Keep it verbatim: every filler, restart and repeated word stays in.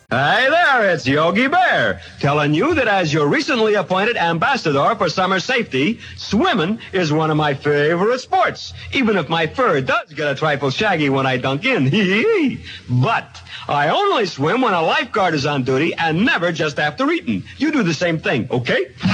Hey there, it's Yogi Bear, telling you that as your recently appointed ambassador for summer safety, swimming is one of my favorite sports, even if my fur does get a trifle shaggy when I dunk in. But I only swim when a lifeguard is on duty and never just after eating. You do the same thing, okay?